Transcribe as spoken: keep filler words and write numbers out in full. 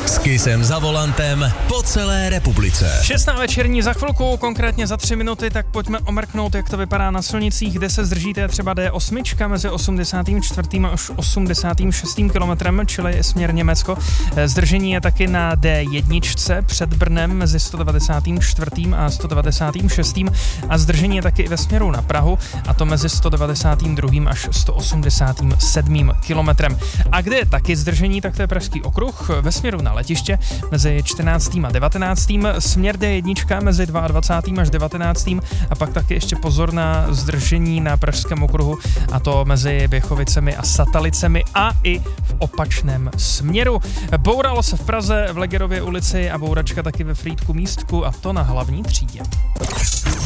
S Kissem za volantem po celé republice. Šestná večerní za chvilku, konkrétně za tři minuty, tak pojďme omrknout, jak to vypadá na silnicích, kde se zdržíte třeba D osm mezi osmdesátým čtvrtým až osmdesátým šestým kilometrem, čili směr Německo. Zdržení je taky na D jedna před Brnem mezi sto devadesátým čtvrtým a sto devadesátým šestým a zdržení je taky i ve směru na Prahu, a to mezi sto devadesátým druhým až sto osmdesátým sedmým kilometrem. A kde je taky zdržení, tak to je Pražský okruh ve směru na letiště mezi čtrnáctým a devatenáctým, směr D jedna mezi dvacátým druhým až devatenáctým a pak taky ještě pozor na zdržení na Pražském okruhu, a to mezi Běchovicemi a Satalicemi a i v opačném směru. Bouralo se v Praze v Legerově ulici a bouračka taky ve Frýdku Místku, a to na Hlavní třídě.